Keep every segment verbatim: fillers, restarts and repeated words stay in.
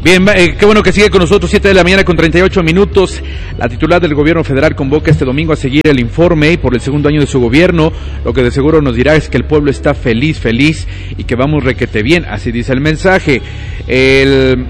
Bien, eh, qué bueno que sigue con nosotros, siete de la mañana con treinta y ocho minutos. La titular del gobierno federal convoca este domingo a seguir el informe por el segundo año de su gobierno. Lo que de seguro nos dirá es que el pueblo está feliz, feliz y que vamos requete bien, así dice el mensaje. El...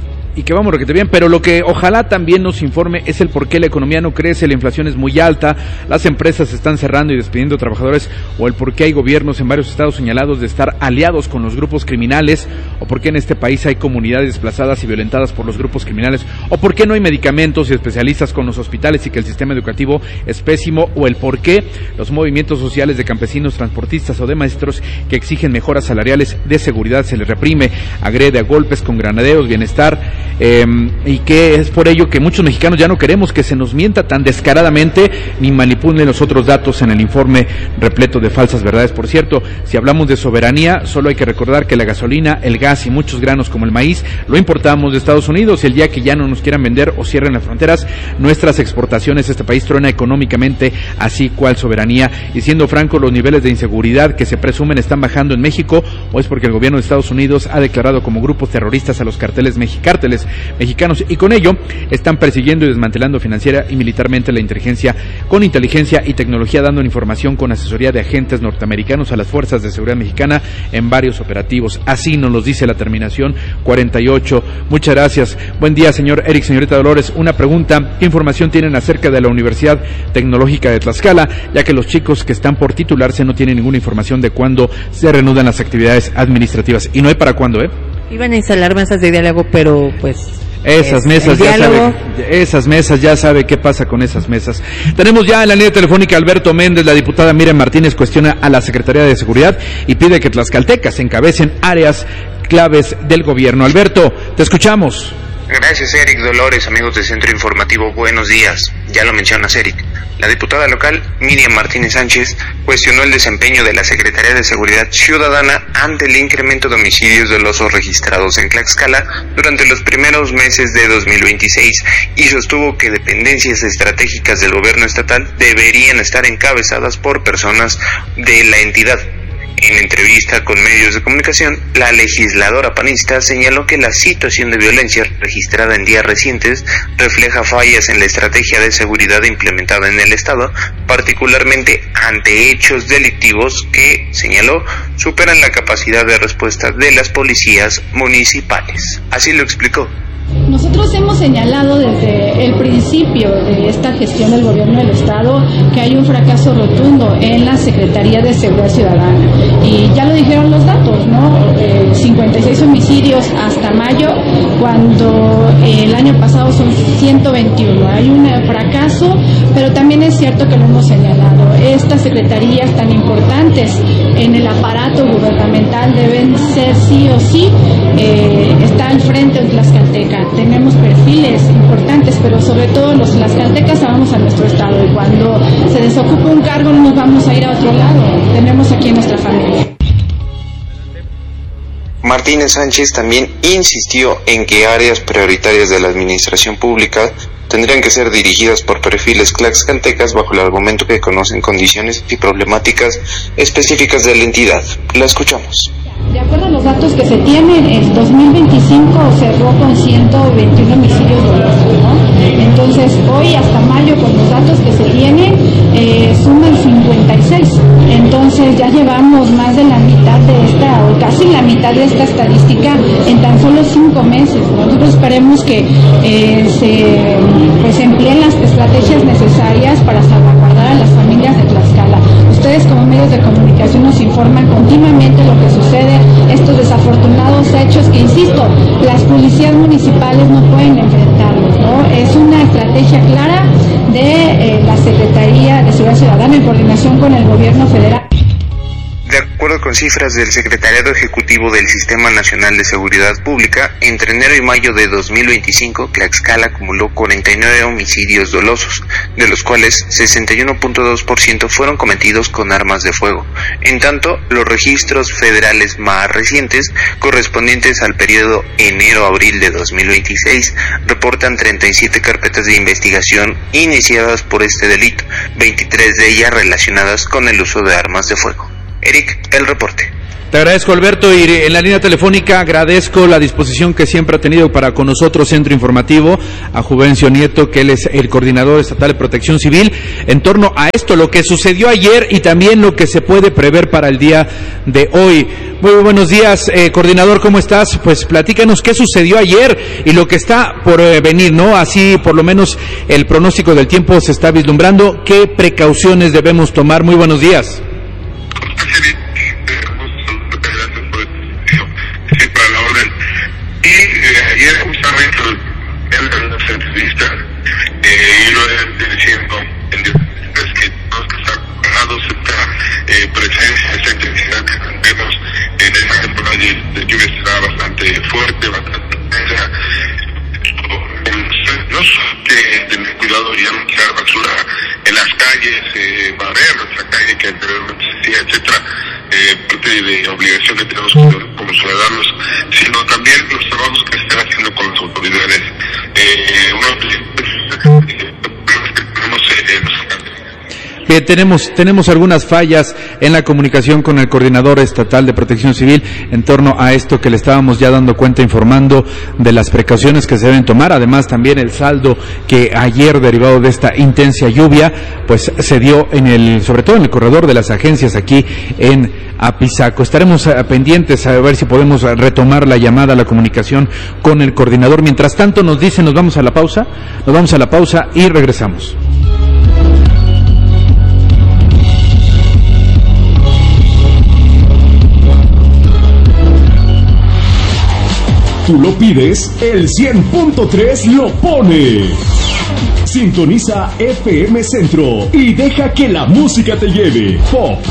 y que vamos requete bien, pero lo que ojalá también nos informe es el por qué la economía no crece, la inflación es muy alta, las empresas se están cerrando y despidiendo trabajadores, o el por qué hay gobiernos en varios estados señalados de estar aliados con los grupos criminales, o por qué en este país hay comunidades desplazadas y violentadas por los grupos criminales, o por qué no hay medicamentos y especialistas con los hospitales y que el sistema educativo es pésimo, o el por qué los movimientos sociales de campesinos, transportistas o de maestros que exigen mejoras salariales de seguridad se les reprime, agrede a golpes con granaderos, bienestar. Eh, y que es por ello que muchos mexicanos ya no queremos que se nos mienta tan descaradamente ni manipulen los otros datos en el informe repleto de falsas verdades. Por cierto, si hablamos de soberanía, solo hay que recordar que la gasolina, el gas y muchos granos como el maíz lo importamos de Estados Unidos, y el día que ya no nos quieran vender o cierren las fronteras, nuestras exportaciones a este país truena económicamente, así cual soberanía. Y siendo franco, los niveles de inseguridad que se presumen están bajando en México, o es porque el gobierno de Estados Unidos ha declarado como grupos terroristas a los carteles mexicanos mexicanos y con ello están persiguiendo y desmantelando financiera y militarmente la inteligencia con inteligencia y tecnología, dando información con asesoría de agentes norteamericanos a las fuerzas de seguridad mexicana en varios operativos. Así nos los dice la terminación cuarenta y ocho. Muchas gracias. Buen día, señor Eric, señorita Dolores. Una pregunta: ¿qué información tienen acerca de la Universidad Tecnológica de Tlaxcala? Ya que los chicos que están por titularse no tienen ninguna información de cuándo se reanudan las actividades administrativas. Y no hay para cuándo, ¿eh? Iban a instalar mesas de diálogo, pero pues... Esas mesas ya sabe, esas mesas ya sabe qué pasa con esas mesas. Tenemos ya en la línea telefónica a Alberto Méndez. La diputada Miriam Martínez cuestiona a la Secretaría de Seguridad y pide que tlaxcaltecas encabecen áreas claves del gobierno. Alberto, te escuchamos. Gracias, Eric. Dolores, amigos de Centro Informativo, buenos días. Ya lo mencionas, Eric. La diputada local, Miriam Martínez Sánchez, cuestionó el desempeño de la Secretaría de Seguridad Ciudadana ante el incremento de homicidios dolosos registrados en Tlaxcala durante los primeros meses de dos mil veintiséis y sostuvo que dependencias estratégicas del gobierno estatal deberían estar encabezadas por personas de la entidad. En entrevista con medios de comunicación, la legisladora panista señaló que la situación de violencia registrada en días recientes refleja fallas en la estrategia de seguridad implementada en el Estado, particularmente ante hechos delictivos que, señaló, superan la capacidad de respuesta de las policías municipales. Así lo explicó. Nosotros hemos señalado desde el principio de esta gestión del gobierno del Estado que hay un fracaso rotundo en la Secretaría de Seguridad Ciudadana. Y ya lo dijeron los datos, ¿no? Eh, cincuenta y seis homicidios hasta mayo, cuando eh, el año pasado son ciento veintiuno. Hay un fracaso, pero también es cierto que lo hemos señalado. Estas secretarías tan importantes en el aparato gubernamental deben ser sí o sí eh, estar al frente de Tlaxcalteca. Tenemos perfiles importantes, pero sobre todo los tlaxcaltecas amamos a nuestro estado, y cuando se desocupa un cargo no nos vamos a ir a otro lado, tenemos aquí a nuestra familia. Martínez Sánchez también insistió en que áreas prioritarias de la administración pública tendrían que ser dirigidas por perfiles tlaxcaltecas bajo el argumento que conocen condiciones y problemáticas específicas de la entidad. La escuchamos. De acuerdo a los datos que se tienen, el dos mil veinticinco cerró con ciento veintiuno homicidios dolosos, ¿no? Entonces, hoy hasta mayo, con los datos que se tienen, eh, suman cincuenta y seis. Entonces, ya llevamos más de la mitad de esta, o casi la mitad de esta estadística en tan solo cinco meses. Nosotros esperemos que eh, se pues, empleen las estrategias necesarias para salvaguardar a las familias de Tlaxcala. Ustedes, como medios de comunicación, nos informan continuamente lo que sucede, estos desafortunados hechos que, insisto, las policías municipales no pueden enfrentarlos, ¿no? Es una estrategia clara de eh, la Secretaría de Seguridad Ciudadana en coordinación con el gobierno federal. De acuerdo con cifras del Secretariado Ejecutivo del Sistema Nacional de Seguridad Pública, entre enero y mayo de dos mil veinticinco, Tlaxcala acumuló cuarenta y nueve homicidios dolosos, de los cuales sesenta y uno punto dos por ciento fueron cometidos con armas de fuego. En tanto, los registros federales más recientes, correspondientes al periodo enero-abril de dos mil veintiséis, reportan treinta y siete carpetas de investigación iniciadas por este delito, veintitrés de ellas relacionadas con el uso de armas de fuego. Eric, el reporte. Te agradezco, Alberto, y en la línea telefónica agradezco la disposición que siempre ha tenido para con nosotros Centro Informativo, a Juvencio Nieto, que él es el coordinador estatal de Protección Civil, en torno a esto, lo que sucedió ayer y también lo que se puede prever para el día de hoy. Muy buenos días, eh, coordinador, ¿cómo estás? Pues platícanos qué sucedió ayer y lo que está por eh, venir, ¿no? Así, por lo menos, el pronóstico del tiempo se está vislumbrando. ¿Qué precauciones debemos tomar? Muy buenos días. Y eh, ayer justamente en las entrevistas eh, y lo he diciendo en es que tenemos que estar preparados esta eh, presencia, esta intensidad que tendremos en esta temporada de lluvia será bastante fuerte, bastante intensa. No solo tener cuidado y no tirar basura en las calles, eh, barrer nuestra calle que anteriormente se hacía, etcétera, eh, parte de obligación que tenemos como ciudadanos, sino también los trabajos que están haciendo con las autoridades. Eh, uno de tenemos eh, Bien, tenemos, tenemos algunas fallas en la comunicación con el coordinador estatal de Protección Civil en torno a esto que le estábamos ya dando cuenta, informando de las precauciones que se deben tomar. Además, también el saldo que ayer, derivado de esta intensa lluvia, pues se dio en el, sobre todo en el corredor de las agencias aquí en Apizaco. Estaremos uh, pendientes a ver si podemos uh, retomar la llamada, la comunicación con el coordinador. Mientras tanto, nos dicen, nos vamos a la pausa, nos vamos a la pausa y regresamos. Tú lo pides, el cien punto tres lo pone. Sintoniza F M Centro y deja que la música te lleve. Pop,